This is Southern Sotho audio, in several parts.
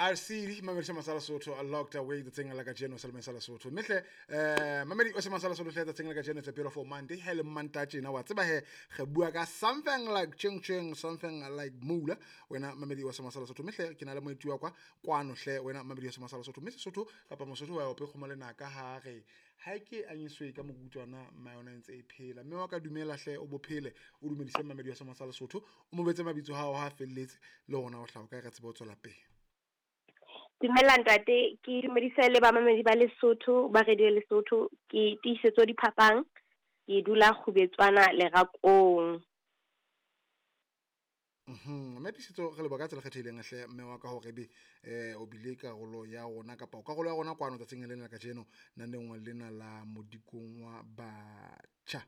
RC mamedi masala Sotho locked away the thing like a general masala Sotho mehle mamedi o se masala Sotho the thing like a general it's a beautiful Monday hele mantachi na wa tseba he ge bua ka something like ching something like mula wena mamedi o se masala Sotho mehle ke na le moetua kwa kwano hle wena mamedi o se masala Sotho mme Sotho kapa mosotho wa ope khomole na ka ha ge ha ke anyiswe ka mogutwana mayona ntse e phela mme wa ka dumela hle o bophele o dumedise mamedi o se masala Sotho o mo betse mabitso hao ha felletse le ona o hlauka ka tsebo tsola pe Dumela ntate ke dumedisa le ba mamedi ba Lesotho ba radio Lesotho ke tiisetso diphapang ke dula Khubetswana le Rakong mme tiisetso re le baka tsela kgethileng hle mme wa ka hore be o bile karolo ya rona ka karolo ya rona kwano tsatsing le ka jeno nna nngwe lena la modikong wa batjha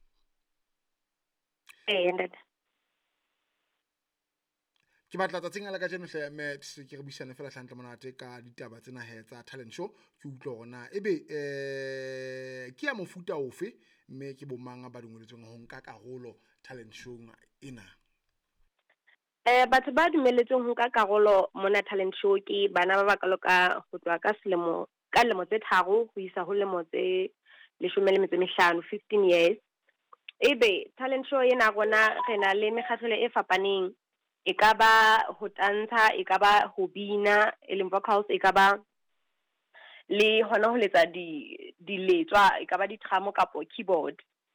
ntate ke batla tsatsing la ka jeno hle me ke re buisane fela hlantle monate ka ditaba tsena he tsa talent show ke utlwa rona ebe ke ya mofuta ofe mme ke bomanga ba dingweletseng ho nka karolo talent show ena batho ba dumeletseng ho nka karolo mona talent show ke bana ba bakaloka ho tswa ka selemo ka lemo tse 3 ho isa ho lemo tse 15 years ebe talent show ena rona re na le mekgahlelo e fapaneng ekaba ho tantsha ekaba ho bina eleng vocals ekaba le hona ho letsa di letswa ekaba di tramo kapo keyboard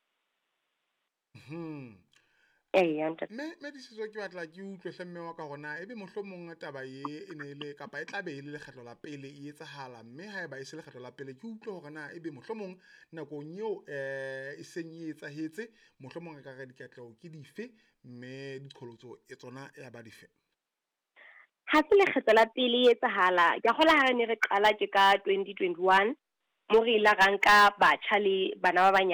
me disitswe ke batla ke utlwe hlemme wa ka gona ebe mohlomong taba ye e ne le kapa e tla be le lekgetlo la pele e etsahala mme ha eba e se lekgetlo la pele ke utlwe hore na ebe mohlomong nakong eo e seng e etsahetse mohlomong ka re diketlo ke dife mme diqholotso e tsona ya ba dife ha se lekgetlo la pele e etsahala ke gola ha ne re qala ke ka 2021 mo re ila ranka batjha le bana ba